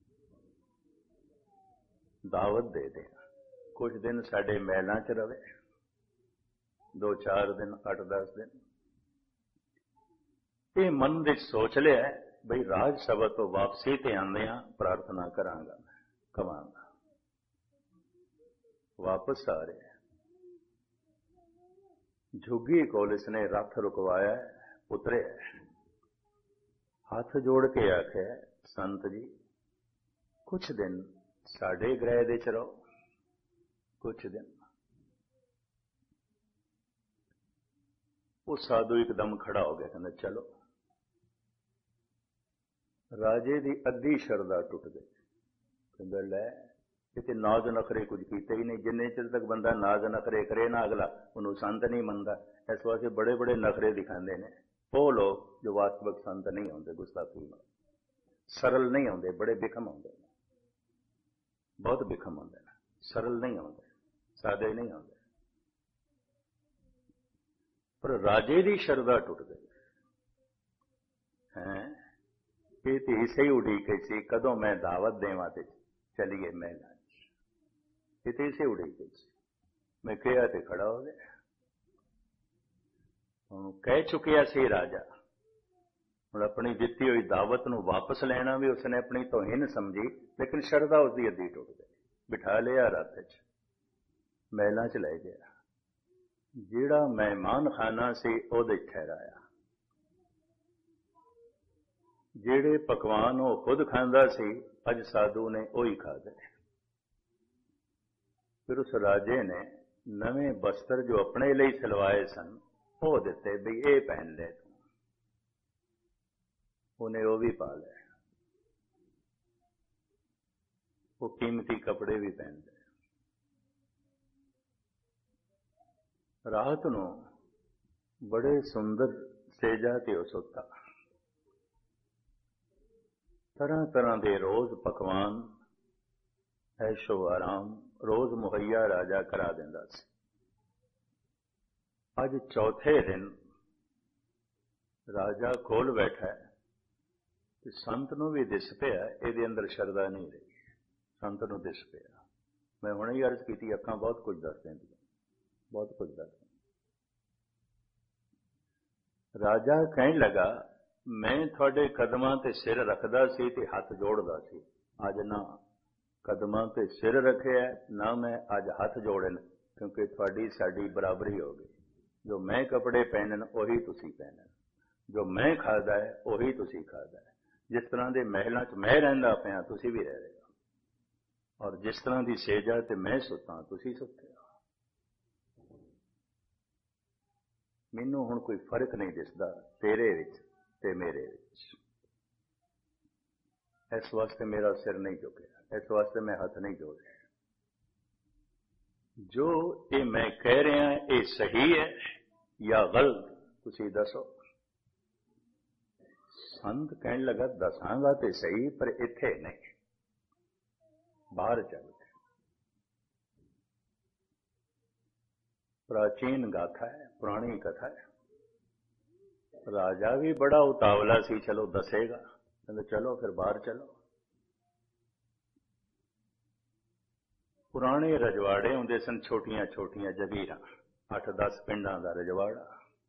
Speaker 1: ਦਾਵਤ ਦੇ ਦੇ, ਕੁਝ ਦਿਨ ਸਾਡੇ ਮਹਿਲਾਂ ਚ ਰਵੇ, ਦੋ ਚਾਰ ਦਿਨ, ਅੱਠ ਦਸ ਦਿਨ। ਇਹ ਮਨ ਵਿੱਚ ਸੋਚ ਲਿਆ ਬਈ ਰਾਜ ਸਭਾ ਤੋਂ ਵਾਪਸੀ ਤੇ ਆਉਂਦਿਆਂ ਪ੍ਰਾਰਥਨਾ ਕਰਾਂਗਾ, ਕਵਾਂਗਾ। ਵਾਪਸ ਆ ਰਿਹਾ, ਝੁੱਗੀ ਕੋਲ ਇਸਨੇ ਰੱਥ ਰੁਕਵਾਇਆ, ਉਤਰਿਆ, ਹੱਥ ਜੋੜ ਕੇ ਆਖਿਆ, ਸੰਤ ਜੀ ਕੁਛ ਦਿਨ ਸਾਡੇ ਗ੍ਰਹਿ ਦੇ ਚ ਰਹੋ, ਕੁਛ ਦਿਨ। ਉਹ ਸਾਧੂ ਇੱਕਦਮ ਖੜਾ ਹੋ ਗਿਆ, ਕਹਿੰਦਾ ਚਲੋ। ਰਾਜੇ ਦੀ ਅੱਧੀ ਸ਼ਰਧਾ ਟੁੱਟ ਗਈ। ਕਹਿੰਦਾ ਲੈ, ਕਿਤੇ ਨਾਜ਼ ਨਖਰੇ ਕੁਝ ਕੀਤੇ ਹੀ ਨਹੀਂ। ਜਿੰਨੇ ਚਿਰ ਤੱਕ ਬੰਦਾ ਨਾਜ਼ ਨਖਰੇ ਕਰੇ ਨਾ, ਅਗਲਾ ਉਹਨੂੰ ਸੰਤ ਨਹੀਂ ਮੰਨਦਾ। ਇਸ ਵਾਸਤੇ ਬੜੇ ਬੜੇ ਨਖਰੇ ਦਿਖਾਉਂਦੇ ਨੇ ਉਹ ਲੋਕ ਜੋ ਵਾਸਤਵਿਕ ਸੰਤ ਨਹੀਂ ਹੁੰਦੇ, ਗੁਸਤਾਖੀ ਨਾਲ ਸਰਲ ਨਹੀਂ ਹੁੰਦੇ, ਬੜੇ ਬਿਖਮ ਹੁੰਦੇ ਨੇ, ਬਹੁਤ ਬਿਖਮ ਹੁੰਦੇ ਨੇ, ਸਰਲ ਨਹੀਂ ਹੁੰਦੇ, ਸਾਦੇ ਨਹੀਂ ਹੁੰਦੇ। पर राजे की शरदा टुट गई है। ये धी सही उड़ीके सी कदों मैं दावत देवां ते चलीए महलां च, ये धी सही उड़ीके सी, मैं कहा ते खड़ा हो गया। हुण कह चुकिया सी राजा, हुण अपनी दित्ती हुई दावत नूं वापस लेना भी उसने अपनी तौहीन समझी, लेकिन शरदा उसकी अद्धी टुट गई। बिठा लिया रथ च, महलां च लै गया। जिहड़ा मेहमान खाना सी उहदे ठहराया, ਜਿਹੜੇ पकवान वो खुद खांदा सी अज साधु ने उही खा गए। फिर उस राजे ने नवे वस्त्र जो अपने लिए सिलवाए सन वो दिते भी ये पहन ले तू, उन्हें वो भी पा लिया। वो कीमती कपड़े भी पहन ले। रात नूं बड़े सुंदर सेजा ते सुता, तरह तरह के रोज पकवान ऐशो आराम रोज मुहैया राजा करा दिंदा सी। अज चौथे दिन राजा कोल बैठा है ते संत नूं भी दिस पिया इहदे अंदर शरदा नहीं रही। संत नूं दिस पिया, मैं हुणे ही अर्ज की अखां बहुत कुछ दस देंदियां, बहुत कुछ दस। राजा कहण लगा मैं थोड़े कदमां ते सिर रखदा सी ते हथ जोड़दा सी, अज ना कदमां ते सिर रखिया ना मैं अज हथ जोड़न, क्योंकि थोड़ी साडी बराबरी हो गई। जो मैं कपड़े पहनन उही तुसी पहनन, जो मैं खादा है उही तुसी खादा है। जिस तरह के महलों च मैं रहिंदा पिया तुसी भी रह रहे हो, और जिस तरह की सेजा ते मैं सुता तुसी सुते हो। मैनू हुण कोई फर्क नहीं दिसदा तेरे विच ते मेरे विच। इस वास्ते मेरा सिर नहीं झुकिया, इस वास्ते मैं हथ नहीं जोड़े। जो ये मैं कह रहा ये सही है या गलत तुसी दसो। संत कहने लगा दसांगा ते सही पर इत्थे नहीं, बाहर चल। प्राचीन गाथा है, पुरानी कथा है। राजा भी बड़ा उतावला सी, चलो दसेगा, कहते चलो फिर बाहर चलो। पुराने रजवाड़े होंदे सन, छोटियां छोटियां जगीरां, अठ दस पिंडां दा रजवाड़ा।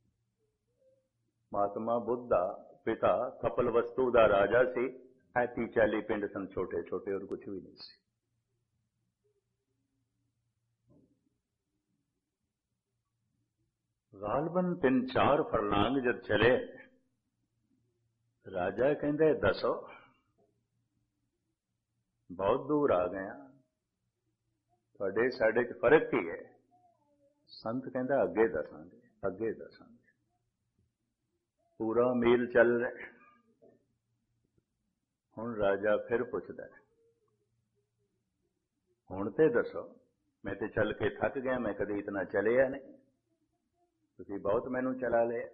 Speaker 1: महात्मा बुद्ध दा पिता कपलवस्तु दा राजा सी, ऐती चाली पिंड सन छोटे छोटे, और कुछ भी नहीं सी। गालबन तीन चार फरलांग जब चले, राजा कहते दसो बहुत दूर आ गया, थोड़े साडे च फर्क ही है। संत कहता अगे दसांगे, अगे दसांगे। पूरा मील चल रहे, हुण राजा फिर पुछदा है हुण ते दसो, मैं ते चल के थक गया, मैं कभी इतना चलिया नहीं, तुसीं बहुत मैनू चला लिया,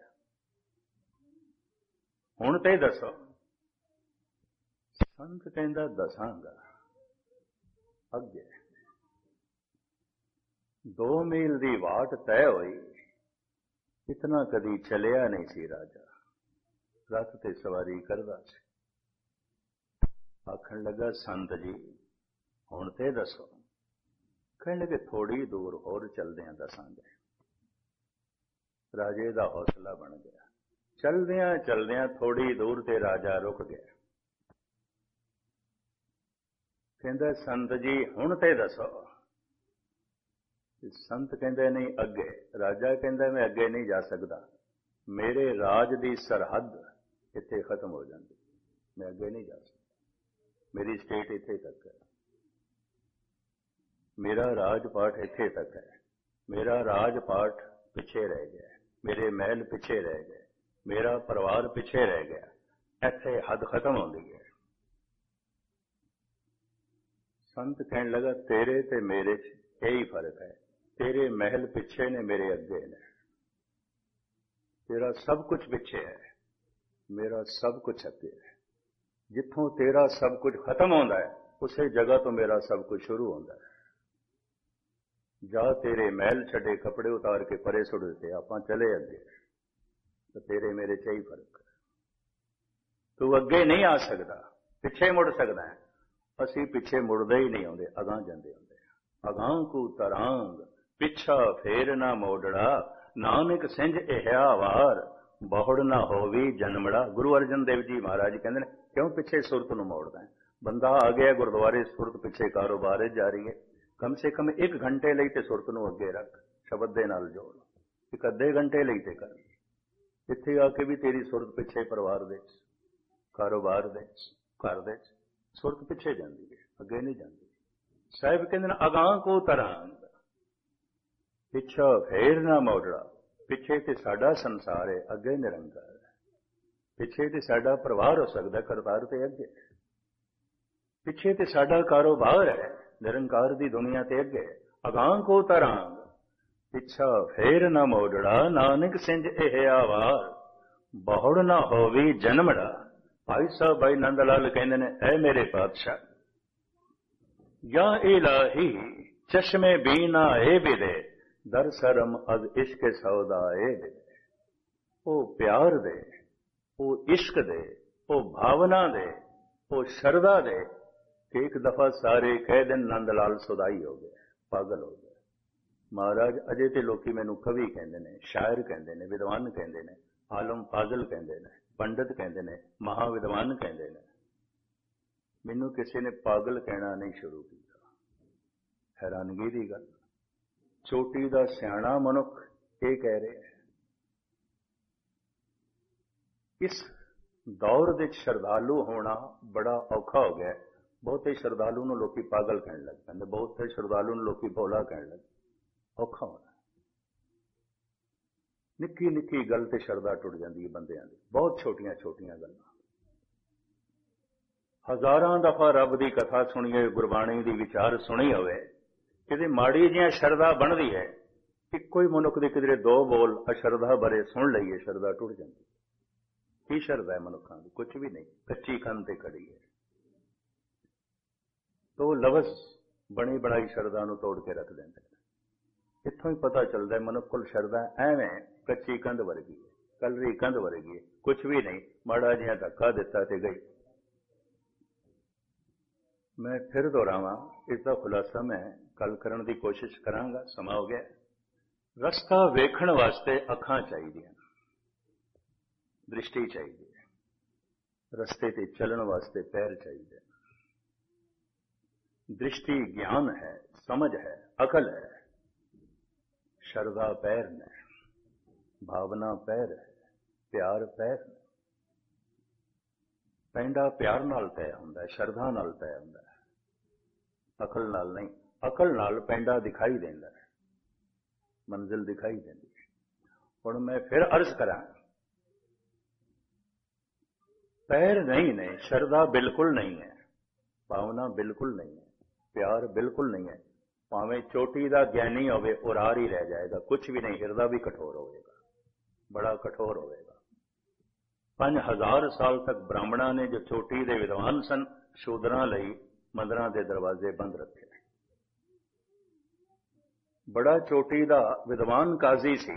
Speaker 1: हुण ते दसो। संत कहता दसांगा अगे। दो मील की वाट तय हुई, इतना कदी चलिया नहीं सी राजा, रथ ते सवारी करदा सी। आखण लगा संत जी हुण ते दसो। कहने लगे थोड़ी दूर होर चलदियां दसांगे। राजे का हौसला बन गया। चलदियां चलदियां थोड़ी दूर ते राजा रुक गया। कहंदा संत जी हुण ते दसो। संत कहंदे नहीं अगे। राजा कहंदा मैं अगे नहीं जा सकता, मेरे राज की सरहद इत्थे खत्म हो जाती, मैं अगे नहीं जा सकता, मेरी स्टेट इत्थे तक है, मेरा राजपाट इत्थे तक है, मेरा राजपाट पिछे रह गया, मेरे महल पिछे रह गए, मेरा परिवार पिछे रह गया, इत्थे हद खत्म होती है। संत कहने लगा तेरे ते मेरे च यही फर्क है, तेरे महल पिछे ने, मेरे अगे ने, तेरा सब कुछ पिछे है, मेरा सब कुछ अगे है। जिथों तेरा सब कुछ खत्म होता है उसे जगह तो मेरा सब कुछ शुरू होता है। जा तेरे महल छड़े कपड़े उतार के परे सुट दिते, आपां चले अगे, तो तेरे मेरे च ही फर्क। तू अगे नहीं आ सकता, पिछे मुड़ सकता है, असी पिछे मुड़दे ही नहीं आते, अगां जांदे आंदे। अगां को तरांग पिछा फेर ना मोड़ड़ा, नानक सिंज इहा वार, बहुड़ ना होवी जन्मड़ा। गुरु अर्जन देव जी महाराज कहते हैं, क्यों पिछे सुरत नूं मोड़दा है? बंदा आ गया गुरुद्वारे, सुरत पिछे कारोबार जा रही है, कम से कम एक घंटे ਲਈ ਤੇ ਸੁਰਤ ਨੂੰ ਅੱਗੇ ਰੱਖ, ਸ਼ਬਦ ਦੇ ਨਾਲ ਜੋੜ, ਇੱਕ ਅੱਧੇ ਘੰਟੇ ਲਈ ਤੇ ਕਰ। ਇੱਥੇ ਆ ਕੇ ਵੀ ਤੇਰੀ ਸੁਰਤ ਪਿੱਛੇ ਪਰਿਵਾਰ ਦੇ ਕਾਰੋਬਾਰ ਦੇ ਘਰ ਦੇ ਸੁਰਤ ਪਿੱਛੇ ਜਾਂਦੀ ਹੈ, ਅੱਗੇ ਨਹੀਂ ਜਾਂਦੀ। ਸਾਹਿਬ ਕਹਿੰਦੇ ਨੇ ਅਗਾਂਹ ਕੋ ਤਰਾਂਗ ਪਿੱਛਾ ਫੇਰ ਨਾ ਮੋੜੜਾ। ਪਿੱਛੇ ਤੇ ਸਾਡਾ ਸੰਸਾਰ ਹੈ, ਅੱਗੇ ਨਿਰੰਕਾਰ ਹੈ। ਪਿੱਛੇ ਤੇ ਸਾਡਾ ਪਰਿਵਾਰ ਹੋ ਸਕਦਾ, ਕਰਤਾਰ ਤੇ ਅੱਗੇ। ਪਿੱਛੇ ਤੇ ਸਾਡਾ ਕਾਰੋਬਾਰ ਹੈ, ਨਿਰੰਕਾਰ ਦੀ ਦੁਨੀਆ ਤੇ ਅੱਗੇ। ਅਗਾਂਹ ਕੋ ਤਰਾਂਗ ਪਿੱਛਾ ਫੇਰ ਨਾ ਮੋੜੜਾ, ਨਾਨਕ ਸਿੰਜ ਇਹ ਆਵਾਰ, ਬਹੁੜ ਨਾ ਹੋਵੀ ਜਨਮੜਾ। ਭਾਈ ਸਾਹਿਬ ਭਾਈ ਨੰਦ ਲਾਲ ਕਹਿੰਦੇ ਨੇ, ਐ ਮੇਰੇ ਪਾਤਸ਼ਾਹ, या इलाही चश्मे बीना ए बिदे, दर सरम अज इश्क सौदा ए बिदे। ओ प्यार दे, ओ इश्क दे, ओ भावना दे, ओ शरदा दे, कि एक दफा सारे कह दिन नंद लाल सुदाई हो गए, पागल हो गए। महाराज अजे ते लोकी मैनू कवि कहते ने, शायर कहते ने, विद्वान कहते ने, आलम फाजल कहते ने, पंडित कहते ने, महाविद्वान कहते ने। मैनू किसी ने पागल कहना नहीं शुरू किया। हैरानगी की गल, चोटी का सियाणा मनुख ये कह रहे हैं। इस दौर के श्रद्धालु होना बड़ा औखा हो गया। बहुते श्रद्धालु नूं लोकी पागल कहने लग पैंदे, बहुते श्रद्धालु नूं लोकी भोला कहने लग। औखा होना, निक्की निक्की गल ते श्रद्धा टुट जाती है बंदियां दी, बहुत छोटियां छोटियां गल्लां। हजारां दफा रब की कथा सुनी हो, गुरबाणी की विचार सुनी होवे, किते माड़ी जिहां शरधा बनती है, इक्को ही मनुख की किधरे दो बोल अशरधा बारे सुन लईए, शरधा टुट जाती। की शरधा है मनुखों की? कुछ भी नहीं, कच्ची कंध ते खड़ी है। तो लवस बनी बनाई शरधा नूं तोड़ के रख देंदे। इत्थों ही पता चलता है मनुख कोल शरधा एवें कच्ची कंध वर्गी है, कलरी कंध वर्गी है, कुछ भी नहीं, माड़ा जिहा धक्का दिता ते गई। मैं फिर दोहरावां, इसका खुलासा मैं कल करने की कोशिश करांगा, समा हो गया। रस्ता वेखण वास्ते अखां चाहिए, दृष्टि चाहिए, रस्ते ते चलण वास्ते पैर चाहिए। दृष्टि ज्ञान है, समझ है, अकल है, शरधा पैर ने, भावना पैर है, प्यार पैर ने। पैंडा प्यार नाल तय हुंदा है, शरधा नाल तय हुंदा है, अकल नाल नहीं। अकल नाल पैंडा दिखाई देंदा है, मंजिल दिखाई देंदी है। हुण मैं फिर अर्ज करां, पैर नहीं ने, शरधा बिल्कुल नहीं है, भावना बिल्कुल नहीं है, प्यार बिल्कुल नहीं है। भावें चोटी का ज्ञानी होवे, उरार ही रह जाएगा, कुछ भी नहीं, हिरदा भी कठोर होगा, बड़ा कठोर होगा। पांच हजार साल तक ब्राह्मणा ने जो चोटी के विद्वान सन, शूदरां लई मंदिरां दे दरवाजे बंद रखे। बड़ा चोटी का विद्वान काजी सी,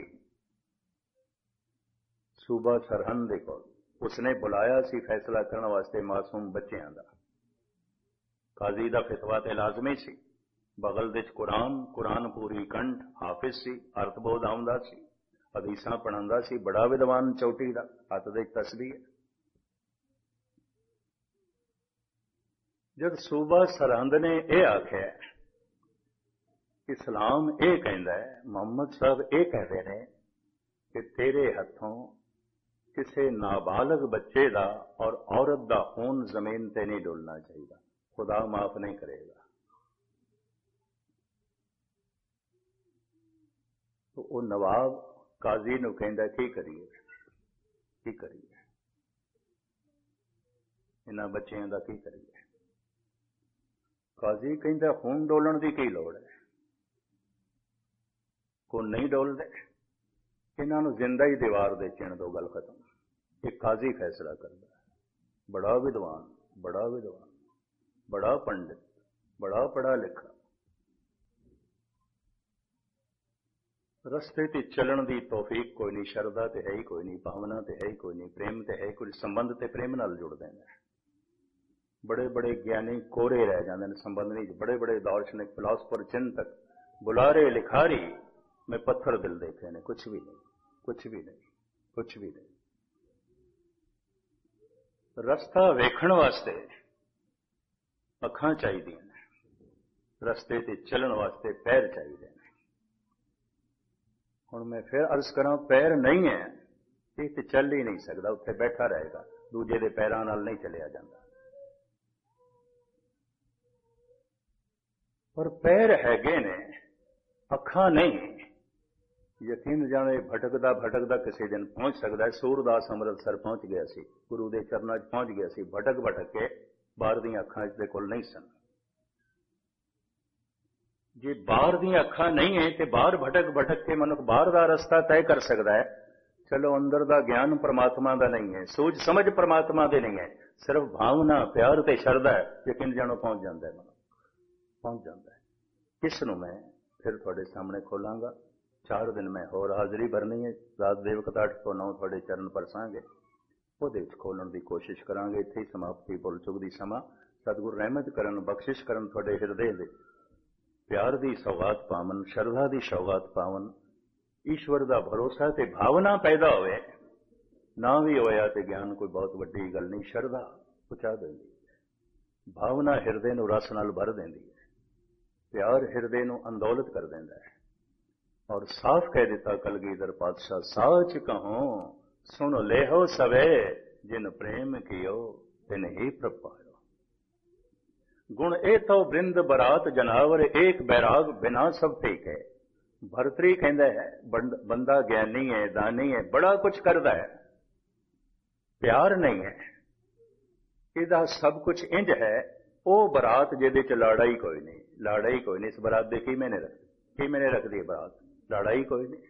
Speaker 1: सूबा सरहंद दे कोल, उसने बुलाया सी फैसला करने वास्ते मासूम बच्चों का। काजी का फितवा ते लाजमी सी। बगल दे कुरान, कुरान पूरी कंठ, हाफिज सी, अर्थबोध आउंदा सी, हदीसां पढ़ांदा सी, बड़ा विद्वान चोटी का, हथ दे तस्बीह। जब सूबा सरहंद ने यह आख्या, इस्लाम यह कहता है, मोहम्मद साहब ये कहते हैं कि तेरे हथों किसी नाबालग बच्चे का और औरत का खून जमीन ते नहीं डुलना चाहिए, खुदा माफ नहीं करेगा। तो वो नवाब काजी नूं कहंदा, की करिए की करिए इन्हां बच्चों का, की करिए। काजी कहंदा, खून डोलण की की लोड़ है, खून नहीं डोलदे, इन्हां नूं जिंदा ही दीवार दे चिण दो, गल खत्म। एक काजी फैसला करदा, बड़ा विद्वान, बड़ा विद्वान, बड़ा पंडित, बड़ा पढ़ा लिखा, रस्ते ते चलन दी तौफीक कोई नहीं, शरदा ते है ही कोई नहीं, भावना ते है ही कोई नहीं, प्रेम ते है ही कोई, संबंध ते प्रेम नाल जुड़दे ने। बड़े बड़े ज्ञानी कोरे रह जाते हैं संबंध नहीं, बड़े बड़े दार्शनिक फिलासफर चिंतक बुलारे लिखारी में पत्थर दिल देखे ने, कुछ भी नहीं, कुछ भी नहीं, कुछ भी नहीं। रस्ता वेखण वास्ते अखां चाहिए ने, रस्ते ते चलन वास्ते पैर चाहिए ने। हुण मैं फिर अर्ज करा, पैर नहीं है ये तो चल ही नहीं सकता, उत्थे बैठा रहेगा, दूजे दे पैरां नाल नहीं चलिया जाता। पर पैर हैगे ने, अखां नहीं। यकीन जाने भटकदा भटकदा किसी दिन पहुंच सकता है। सूरदास अमृतसर पहुंच गया सी, गुरु के चरणों च पहुंच गया सी, भटक भटक के बाहर दी अखां इसदे कोल नहीं सन। जे बाहर दी अखां नहीं है तो बाहर भटक भटक के मनुख बाहर का रस्ता तय कर सकता है। चलो अंदर का ज्ञान परमात्मा का नहीं है, सूझ समझ परमात्मा दे नहीं है, सिर्फ भावना प्यार ते शरधा है, यकीन जानो पहुंच जाता है, मनुख पहुंच जाता है। इस नूं मैं फिर थोड़े सामने खोलांगा। चार दिन में होर हाजरी भरनी है, रात देवकता अठ तो नौ थोड़े चरण परसांगे, वो खोलने की कोशिश करांगे। इत्थे ही समाप्ति भुल चुक दी समा। सतगुरु रहमत करन, बख्शिश करन, थोड़े हिरदे दे प्यार की सौगात पावन, शरधा की सौगात पावन, ईश्वर का भरोसा ते भावना पैदा होए। ना भी होया तो ज्ञान कोई बहुत वड्डी गल नहीं, शरधा पहुंचा देंदी, भावना हिरदे नूं रस नाल भर देंदी है, प्यार हिरदे नूं अंदौलत कर देंदा है। और साफ कह दिता कलगीधर पातशाह, साच कहो सुन लेहो सवे, जिन प्रेम कियो तिन ही प्रभ पायो। गुण ए तो वृंद बरात जनावर, एक बैराग बिना सब ठीक है। भरतरी कहता है बंदा ज्ञानी है, दानी है, बड़ा कुछ करता है, प्यार नहीं है, इहदा सब कुछ इंज है। वो बरात जिहदे च लाड़ा ही कोई नहीं, लाड़ा ही कोई नहीं। इस बरात दे की मैंने रख की मैंने रख दी बरात, लाड़ा ही कोई नहीं।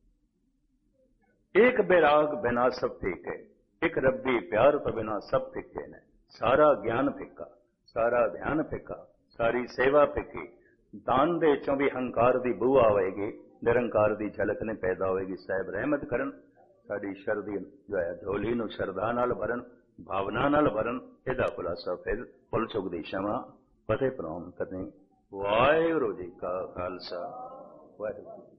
Speaker 1: एक बैराग बिना सब ठीक है, एक रब्बी प्यार तो बिना सब फिक्के ने। सारा ज्ञान फिक्का, सारा ध्यान फिक्का, सारी सेवा फिक्की। दान दे चों भी हंकार दी बू आवेगी, निरंकार दी झलक ने पैदा होएगी। साहब रहमत करन, साड़ी शरदी जो है झोली नूं शरधा नाल भरन, भावना नाल भरन। इहदा खुलासा फिर भुल चुक दी क्षमा फतेह प्रणाम करनी। वाहिगुरू जी का खालसा, वाहिगुरू।